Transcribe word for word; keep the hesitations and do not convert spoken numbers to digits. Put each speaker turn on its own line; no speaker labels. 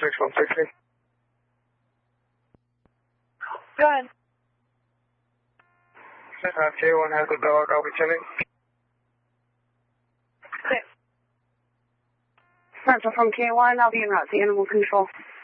six one sixty.
Go ahead.
K one has a dog, I'll be tending.
Okay. Central from K one, I'll be en route to animal control.